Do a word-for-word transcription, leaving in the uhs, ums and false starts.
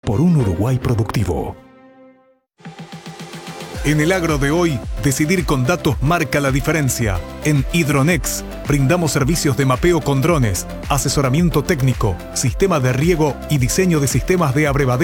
por un Uruguay productivo. En el agro de hoy, decidir con datos marca la diferencia. En Hidronex, brindamos servicios de mapeo con drones, asesoramiento técnico, sistema de riego y diseño de sistemas de abrevadero